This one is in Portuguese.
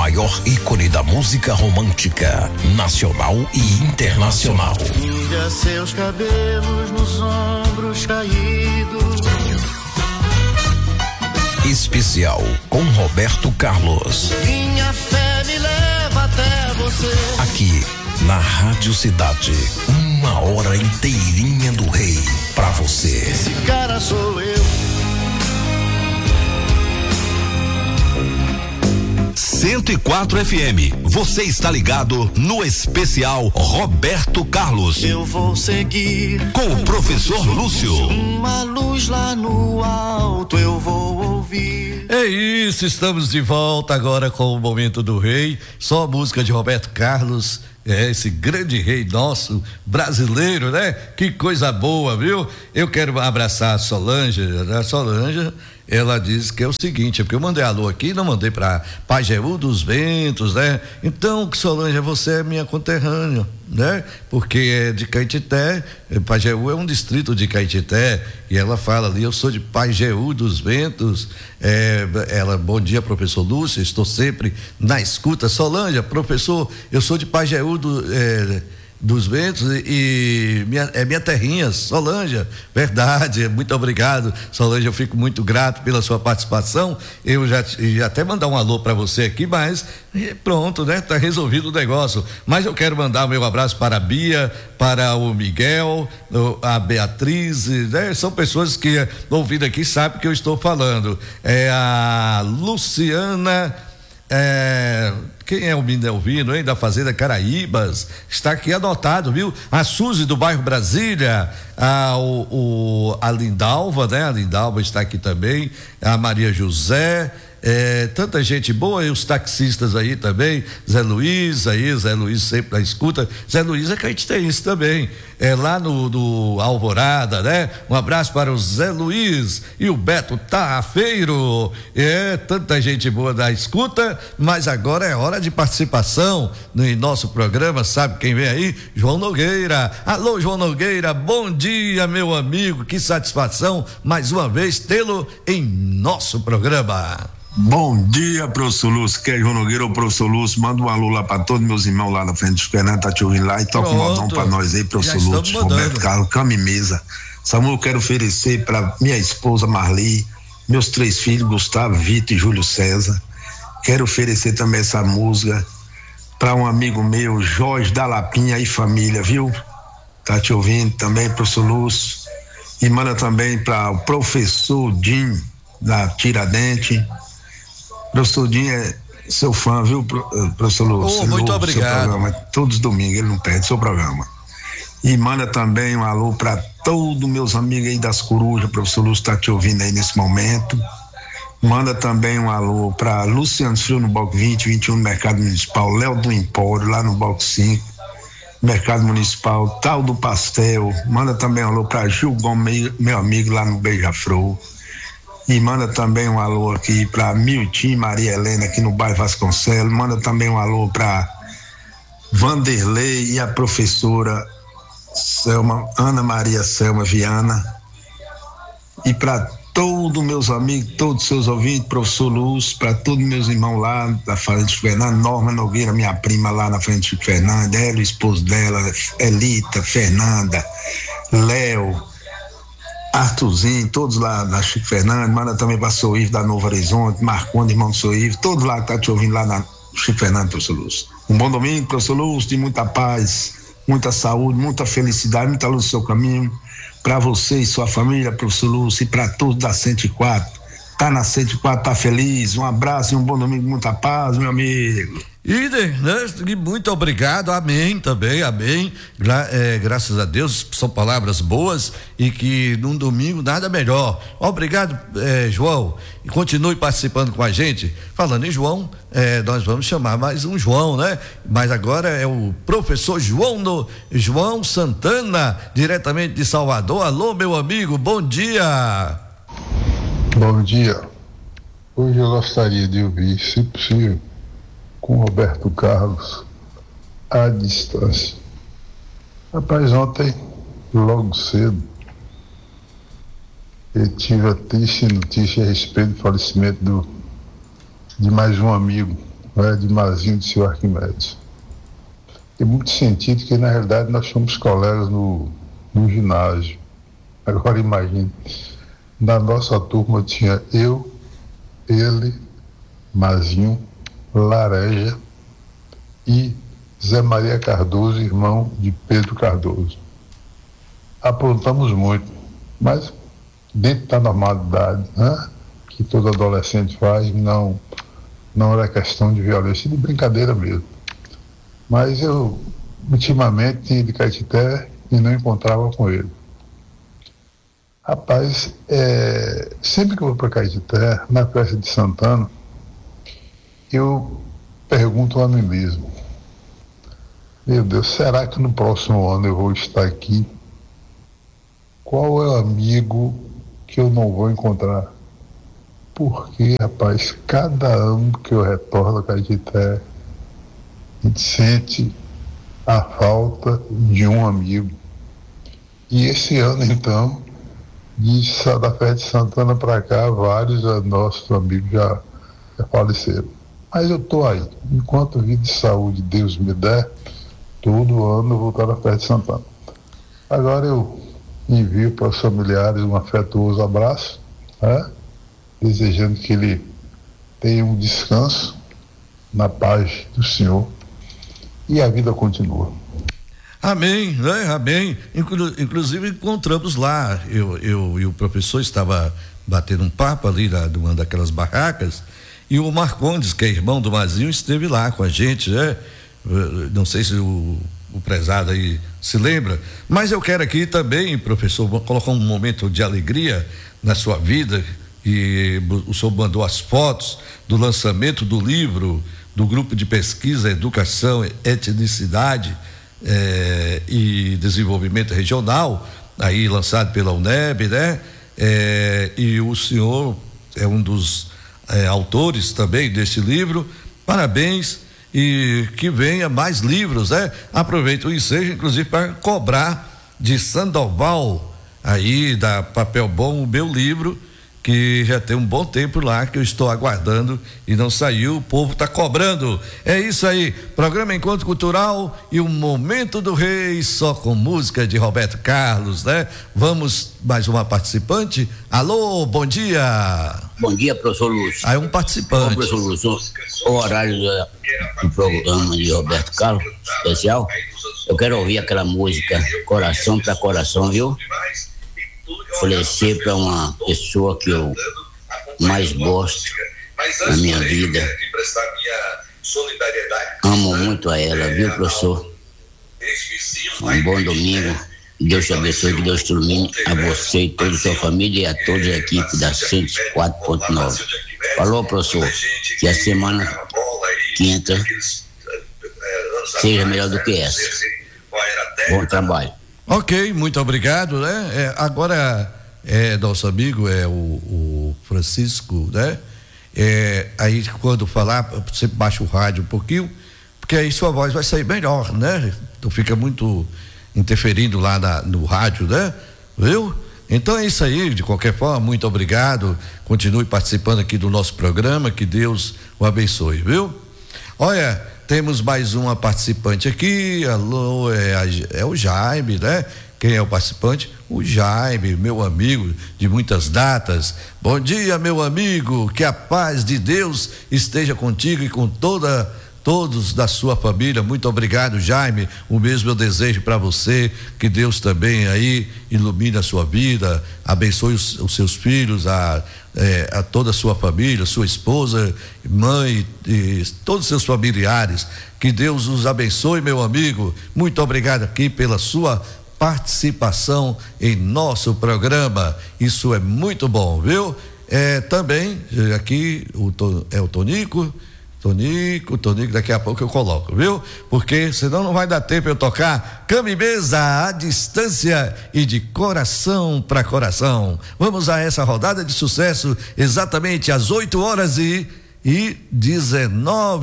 maior ícone da música romântica, nacional e internacional. Mira seus cabelos nos ombros caídos. Especial com Roberto Carlos. Minha fé me leva até você. Aqui na Rádio Cidade, 1 hora inteirinha do rei pra você. Esse cara sou eu. 104 FM, você está ligado no especial Roberto Carlos. Eu vou seguir com o professor Lúcio. Uma luz lá no alto eu vou ouvir. É isso, estamos de volta agora com o Momento do Rei, só música de Roberto Carlos. Esse grande rei nosso, brasileiro, né? Que coisa boa, viu? Eu quero abraçar a Solange. A Solange, ela diz que é o seguinte, porque eu mandei alô aqui, não mandei para Pajeú dos Ventos, né? Então, Solange, você é minha conterrânea, né? Porque é de Caetité, Pajeú é um distrito de Caetité, e ela fala ali, eu sou de Pajeú dos Ventos. Ela, bom dia, professor Lúcio, estou sempre na escuta. Solange, professor, eu sou de Pajeú dos Ventos e minha terrinha, Solange, verdade, muito obrigado, Solange, eu fico muito grato pela sua participação. Eu já até mandar um alô para você aqui, mas pronto, né? Tá resolvido o negócio. Mas eu quero mandar o meu abraço para a Bia, para o Miguel, a Beatriz, né? São pessoas que ouvindo aqui sabem que eu estou falando. A Luciana, quem é o Mindelvino, hein? Da Fazenda Caraíbas, está aqui anotado, viu? A Suzy do bairro Brasília, a Lindalva, né? A Lindalva está aqui também, a Maria José, tanta gente boa, e os taxistas aí também, Zé Luiz sempre na escuta. Zé Luiz é caetitense também, lá no Alvorada, né? Um abraço para o Zé Luiz e o Beto Tarrafeiro, tanta gente boa da escuta. Mas agora é hora de participação no nosso programa, sabe quem vem aí? João Nogueira. Alô, João Nogueira, bom dia, meu amigo, que satisfação mais uma vez tê-lo em nosso programa. Bom dia, professor Lúcio, que é João Nogueira, o professor Lúcio, manda um alô lá pra todos meus irmãos lá na frente do Fernando, tá te ouvindo lá, e toca um modão pra nós aí, professor Lúcio, Roberto Carlos, cama e mesa. Samuel, eu quero oferecer pra minha esposa Marli, meus 3 filhos, Gustavo, Vitor e Júlio César. Quero oferecer também essa música pra um amigo meu, Jorge da Lapinha e família, viu? Tá te ouvindo também, professor Lúcio. E manda também pra o professor Jim, da Tiradentes. Professor Dinho é seu fã, viu, professor Lúcio? Muito obrigado. Programa, todos os domingos, ele não perde seu programa. E manda também um alô para todos meus amigos aí das Corujas, professor Lúcio está te ouvindo aí nesse momento. Manda também um alô para Luciano Frio no Bloco 20, 21 no Mercado Municipal, Léo do Empório, lá no Bloco 5, Mercado Municipal, Tal do Pastel. Manda também um alô para Gil Gomes, meu amigo lá no Beija-Flor. E manda também um alô aqui para Miltim Maria Helena, aqui no bairro Vasconcelos. Manda também um alô para Vanderlei e a professora Ana Maria Selma Viana. E para todos meus amigos, todos seus ouvintes, professor Lúcio, para todos meus irmãos lá da Fazenda de Fernando, Norma Nogueira, minha prima lá na frente de Fernando, ela, o esposo dela, Elita, Fernanda, Léo, Arthurzinho, todos lá na Chico Fernandes. Manda também para Sou Ivo da Novo Horizonte, Marconde, irmão do Sou Ivo, todos lá que tá te ouvindo lá na Chico Fernandes, professor Lúcio. Um bom domingo, professor Lúcio, de muita paz, muita saúde, muita felicidade, muita luz no seu caminho, para você e sua família, professor Lúcio, e para todos da 104. Tá na 104, tá feliz, um abraço e um bom domingo, muita paz, meu amigo. E muito obrigado, amém também, amém. Graças a Deus, são palavras boas, e que num domingo nada melhor. Obrigado, João, e continue participando com a gente. Falando em João, nós vamos chamar mais um João, né? Mas agora é o professor João Santana, diretamente de Salvador. Alô, meu amigo, bom dia. Bom dia. Hoje eu gostaria de ouvir, se possível, com Roberto Carlos, à distância. Rapaz, ontem, logo cedo, eu tive a triste notícia a respeito do falecimento de mais um amigo, né, de Mazinho de seu Arquimedes. Tem muito sentido que, na realidade, nós somos colegas no ginásio. Agora imagine, na nossa turma tinha eu, ele, Mazinho, Laranja e Zé Maria Cardoso, irmão de Pedro Cardoso. Aprontamos muito, mas dentro da normalidade, né, que todo adolescente faz, não era questão de violência, de brincadeira mesmo. Mas eu, ultimamente, tinha de Caetité e não encontrava com ele. Rapaz, sempre que eu vou para Caetité, na festa de Santana, eu pergunto a mim mesmo: meu Deus, será que no próximo ano eu vou estar aqui? Qual é o amigo que eu não vou encontrar? Porque, rapaz, cada ano que eu retorno a Caetité, a gente sente a falta de um amigo. E esse ano, então, da festa de Santana para cá, vários nossos amigos já faleceram. Mas eu estou aí. Enquanto vida e saúde Deus me der, todo ano eu vou estar na festa de Santana. Agora eu envio para os familiares um afetuoso abraço, né? Desejando que ele tenha um descanso na paz do Senhor e a vida continua. Amém, né? Amém. Inclusive encontramos lá, eu e o professor estava batendo um papo ali numa daquelas barracas, e o Marcondes, que é irmão do Mazinho, esteve lá com a gente, né? Não sei se o prezado aí se lembra, mas eu quero aqui também, professor, colocar um momento de alegria na sua vida, e o senhor mandou as fotos do lançamento do livro do Grupo de Pesquisa, Educação, Etnicidade e Desenvolvimento Regional, aí lançado pela UNEB, né? E o senhor é um dos autores também deste livro. Parabéns, e que venha mais livros, né? Aproveito o ensejo, inclusive, para cobrar de Sandoval, aí da Papel Bom, o meu livro, que já tem um bom tempo lá, que eu estou aguardando e não saiu, o povo está cobrando. É isso aí, programa Encontro Cultural e o Momento do Rei, só com música de Roberto Carlos, né? Vamos, mais uma participante. Alô, bom dia. Bom dia, professor Lúcio. Aí um participante. Professor Lúcio, o horário do programa de Roberto Carlos, especial, eu quero ouvir aquela música Coração para Coração, viu? Oferecer para uma pessoa que eu mais gosto na minha vida. Amo muito a ela, viu, professor? Um bom domingo. Deus te abençoe, que Deus te ilumine a você e toda a sua família e a toda a equipe da 104.9. Falou, professor, que a semana que entra seja melhor do que essa. Bom trabalho. Ok, muito obrigado, né? Agora nosso amigo o Francisco, né? Aí quando falar, você baixa o rádio um pouquinho, porque aí sua voz vai sair melhor, né? Então fica muito interferindo lá no rádio, né? Viu? Então é isso aí, de qualquer forma, muito obrigado. Continue participando aqui do nosso programa, que Deus o abençoe, viu? Olha, temos mais uma participante aqui. Alô, é o Jaime, né? Quem é o participante? O Jaime, meu amigo de muitas datas. Bom dia, meu amigo, que a paz de Deus esteja contigo e com todos da sua família. Muito obrigado, Jaime. O mesmo eu desejo para você, que Deus também aí ilumine a sua vida, abençoe os seus filhos, a toda a sua família, sua esposa, mãe e todos os seus familiares. Que Deus os abençoe, meu amigo. Muito obrigado aqui pela sua participação em nosso programa. Isso é muito bom, viu? Também aqui o Tonico, daqui a pouco eu coloco, viu? Porque senão não vai dar tempo eu tocar Camimesa à distância e de coração para coração. Vamos a essa rodada de sucesso exatamente às 8h19.